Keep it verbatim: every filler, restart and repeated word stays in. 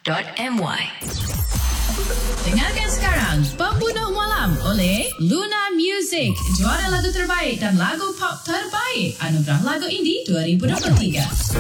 .my. Dengarkan sekarang Pembunuh Malam oleh Luna Music, juara lagu terbaik dan lagu pop terbaik Anugerah Lagu Indie dua ribu dua puluh tiga.